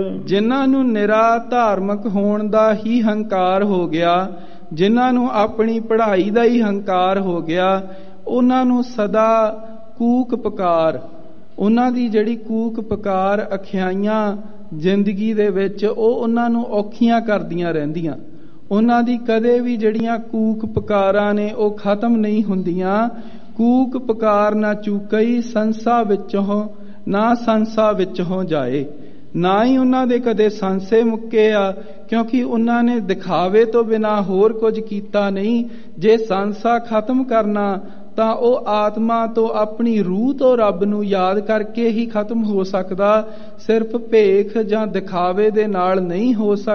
ਜਿਨ੍ਹਾਂ ਨੂੰ ਨਿਰਾ ਧਾਰਮਿਕ ਹੋਣ ਦਾ ਹੀ ਹੰਕਾਰ ਹੋ ਗਿਆ, ਜਿਨ੍ਹਾਂ ਨੂੰ ਆਪਣੀ ਪੜ੍ਹਾਈ ਦਾ ਹੀ ਹੰਕਾਰ ਹੋ ਗਿਆ, ਉਹਨਾਂ ਨੂੰ ਸਦਾ ਕੂਕ ਪੁਕਾਰ, ਉਹਨਾਂ ਦੀ ਜਿਹੜੀ ਕੂਕ ਪੁਕਾਰ ਅਖਿਆਈਆਂ ਜ਼ਿੰਦਗੀ ਦੇ ਵਿੱਚ ਉਹ ਉਹਨਾਂ ਨੂੰ ਔਖੀਆਂ ਕਰਦੀਆਂ ਰਹਿੰਦੀਆਂ। ਉਹਨਾਂ ਦੀ ਕਦੇ ਵੀ ਜਿਹੜੀਆਂ ਕੂਕ ਪੁਕਾਰਾਂ ਨੇ ਉਹ ਖਤਮ ਨਹੀਂ ਹੁੰਦੀਆਂ। ਕੂਕ ਪੁਕਾਰ ਨਾ ਚੂਕਈ ਸੰਸਾ ਵਿੱਚੋਂ, ਨਾ ਸੰਸਾ ਵਿੱਚੋਂ ਜਾਏ। ਨਾ ਹੀ ਉਹਨਾਂ ਦੇ ਕਦੇ ਸੰਸੇ ਮੁੱਕੇ ਆ, ਕਿਉਂਕਿ ਉਹਨਾਂ ਨੇ ਦਿਖਾਵੇ ਤੋਂ ਬਿਨਾਂ ਹੋਰ ਕੁਝ ਕੀਤਾ ਨਹੀਂ। ਜੇ ਸੰਸਾ ਖਤਮ ਕਰਨਾ ਤਾਂ ਉਹ ਆਤਮਾ ਤੋਂ, ਆਪਣੀ ਰੂਹ ਤੋਂ ਰੱਬ ਨੂੰ ਯਾਦ ਕਰਕੇ ਹੀ ਖਤਮ ਹੋ ਸਕਦਾ। ਸਿਰਫ ਭੇਖ ਜਾਂ ਦਿਖਾਵੇ ਦੇ ਨਾਲ ਨਹੀਂ ਹੋ ਸਕਦਾ।